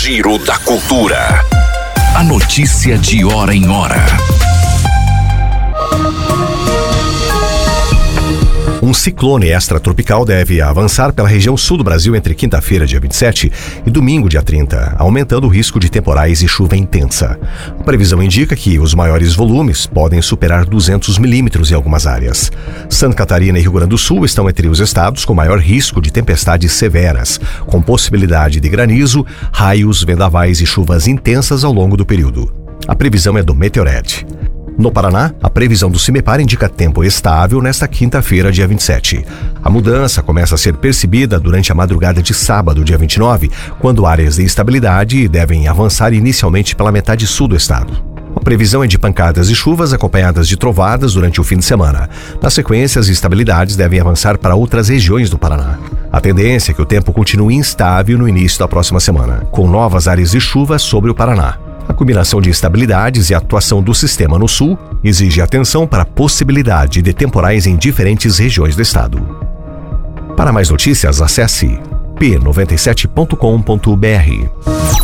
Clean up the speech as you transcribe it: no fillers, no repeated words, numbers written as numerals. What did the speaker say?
Giro da Cultura. A notícia de hora em hora. Um ciclone extratropical deve avançar pela região sul do Brasil entre quinta-feira, dia 27, e domingo, dia 30, aumentando o risco de temporais e chuva intensa. A previsão indica que os maiores volumes podem superar 200 milímetros em algumas áreas. Santa Catarina e Rio Grande do Sul estão entre os estados com maior risco de tempestades severas, com possibilidade de granizo, raios, vendavais e chuvas intensas ao longo do período. A previsão é do Meteored. No Paraná, a previsão do CIMEPAR indica tempo estável nesta quinta-feira, dia 27. A mudança começa a ser percebida durante a madrugada de sábado, dia 29, quando áreas de instabilidade devem avançar inicialmente pela metade sul do estado. A previsão é de pancadas e chuvas acompanhadas de trovadas durante o fim de semana. Na sequência, as instabilidades devem avançar para outras regiões do Paraná. A tendência é que o tempo continue instável no início da próxima semana, com novas áreas de chuva sobre o Paraná. A combinação de instabilidades e atuação do sistema no sul exige atenção para a possibilidade de temporais em diferentes regiões do estado. Para mais notícias, acesse p97.com.br.